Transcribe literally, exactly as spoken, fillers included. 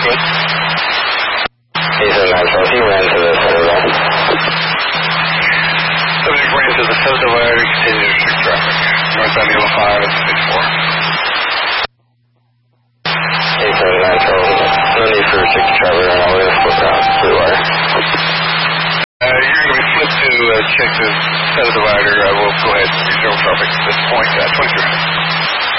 Good. eight seven nine Charles, he ran to the center line. Subject ran to the center divider, continue to restrict traffic. Northbound Yellow five at six four. eight seven nine Charles, no need for restricted traffic right now, we're going to flip around through the wire. Uh, you're going to be flipped to uh, check the center divider. I will go ahead and resume traffic at this point, uh, twenty-three hundred.